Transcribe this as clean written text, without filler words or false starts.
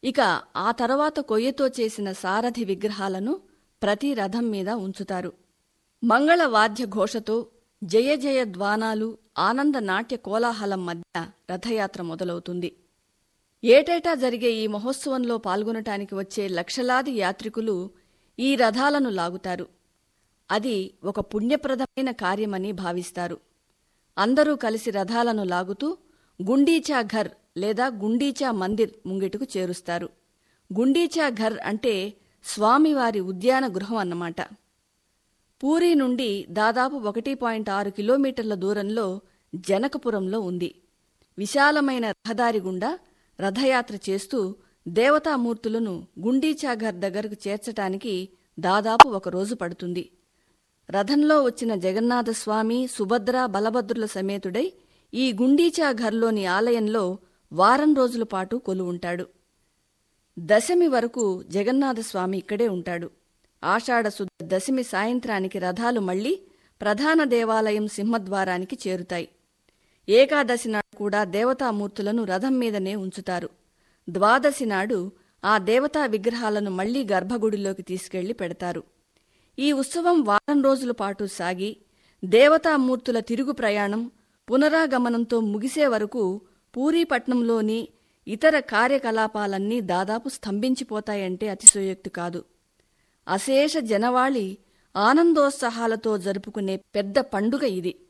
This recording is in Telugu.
ఇక ఆ తర్వాత కొయ్యతో చేసిన సారథి విగ్రహాలను ప్రతి రథం మీద ఉంచుతారు. మంగళ వాద్య ఘోషతో జయ జయ ధ్వానాలు, ఆనంద నాట్య కోలాహలం మధ్య రథయాత్ర మొదలవుతుంది. ఏటేటా జరిగే ఈ మహోత్సవంలో పాల్గొనటానికి వచ్చే లక్షలాది యాత్రికులు ఈ రథాలను లాగుతారు. అది ఒక పుణ్యప్రదమైన కార్యమని భావిస్తారు. అందరూ కలిసి రథాలను లాగుతూ గుండీచా ఘర్ లేదా గుండీచా మందిర్ ముంగిటకు చేరుస్తారు. గుండీచా ఘర్ అంటే స్వామివారి ఉద్యాన గృహం అన్నమాట. పూరీ నుండి దాదాపు 1.6 కిలోమీటర్ల దూరంలో జనకపురంలో ఉంది. విశాలమైన రహదారి గుండా రథయాత్ర చేస్తూ దేవతామూర్తులను గుండీచాఘర్ దగ్గరకు చేర్చటానికి దాదాపు 1 రోజు పడుతుంది. రథంలో వచ్చిన జగన్నాథస్వామి, సుభద్ర, బలభద్రుల సమేతుడై ఈ గుండీచాఘర్లోని ఆలయంలో వారం రోజుల పాటు కొలువుంటాడు. దశమి వరకు జగన్నాథస్వామి ఇక్కడే ఉంటాడు. ఆషాఢ శుద్ధ దశమి సాయంత్రానికి రథాలు మళ్లీ ప్రధాన దేవాలయం సింహద్వారానికి చేరుతాయి. ఏకాదశి నాడు కూడా దేవతామూర్తులను రథం మీదనే ఉంచుతారు. ద్వాదశి నాడు ఆ దేవతా విగ్రహాలను మళ్లీ గర్భగుడిలోకి తీసుకెళ్లి పెడతారు. ఈ ఉత్సవం వారం రోజుల పాటు సాగి దేవతామూర్తుల తిరుగు ప్రయాణం పునరాగమనంతో ముగిసే వరకు పూరీపట్నంలోని ఇతర కార్యకలాపాలన్నీ దాదాపు స్తంభించిపోతాయంటే అతిశయోక్తి కాదు. అశేష జనవాళి ఆనందోత్సాహాలతో జరుపుకునే పెద్ద పండుగ ఇది.